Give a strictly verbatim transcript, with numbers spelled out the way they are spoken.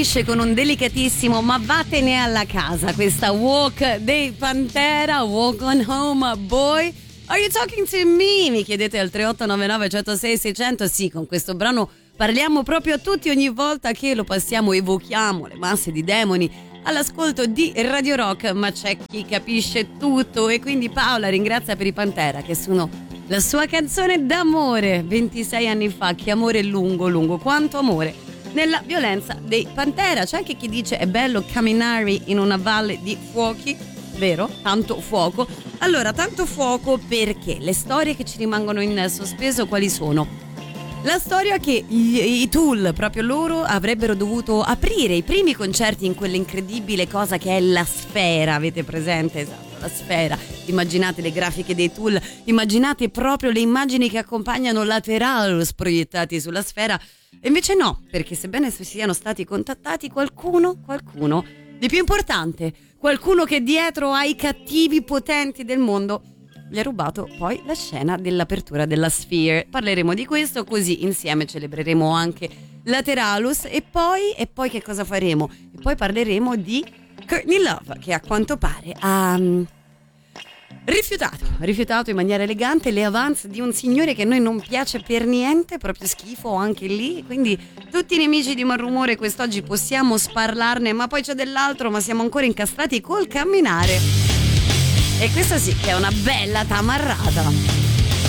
finisce con un delicatissimo ma vattene alla casa, questa Walk dei Pantera, Walk on Home Boy. Are you talking to me? Mi chiedete al tre otto nove nove uno zero sei sei zero zero. Sì, con questo brano parliamo proprio a tutti ogni volta che lo passiamo, evochiamo le masse di demoni all'ascolto di Radio Rock, ma c'è chi capisce tutto e quindi Paola ringrazia per i Pantera che sono la sua canzone d'amore ventisei anni fa. Che amore lungo, lungo, quanto amore nella violenza dei Pantera. C'è anche chi dice è bello camminare in una valle di fuochi, vero? Tanto fuoco. Allora, tanto fuoco perché le storie che ci rimangono in sospeso quali sono? La storia che gli, i Tool, proprio loro, avrebbero dovuto aprire i primi concerti in quell'incredibile cosa che è la Sfera, avete presente? Esatto, la Sfera. Immaginate le grafiche dei Tool, immaginate proprio le immagini che accompagnano Lateralus proiettati sulla Sfera. E invece no, perché sebbene siano stati contattati, qualcuno, qualcuno di più importante, qualcuno che dietro ai cattivi potenti del mondo gli ha rubato poi la scena dell'apertura della Sphere. Parleremo di questo, così insieme celebreremo anche Lateralus e poi, e poi che cosa faremo? E poi parleremo di Courtney Love, che a quanto pare ha um, rifiutato, rifiutato in maniera elegante le avance di un signore che a noi non piace per niente, proprio schifo anche lì, quindi tutti i nemici di Malrumore quest'oggi possiamo sparlarne, ma poi c'è dell'altro, ma siamo ancora incastrati col camminare. E questa sì che è una bella tamarrata.